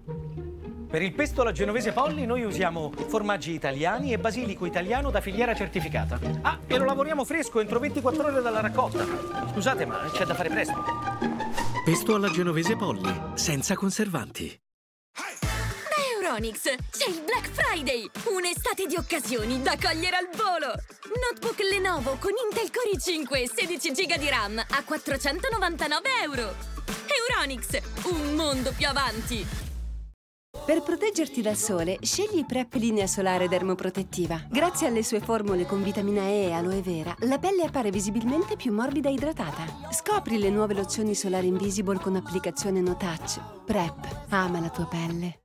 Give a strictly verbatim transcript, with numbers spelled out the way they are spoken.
Per il pesto alla genovese Polly noi usiamo formaggi italiani e basilico italiano da filiera certificata. Ah, e lo lavoriamo fresco entro ventiquattro ore dalla raccolta. Scusate, ma c'è da fare presto. Pesto alla genovese Polly, senza conservanti. Da Euronics c'è il Black Friday, un'estate di occasioni da cogliere al volo. Notebook Lenovo con Intel Core i cinque e sedici giga di RAM a quattrocentonovantanove euro. Euronics, un mondo più avanti. Per proteggerti dal sole, scegli Prep Linea Solare Dermoprotettiva. Grazie alle sue formule con vitamina E e aloe vera, la pelle appare visibilmente più morbida e idratata. Scopri le nuove lozioni solari Invisible con applicazione no touch. Prep, ama la tua pelle.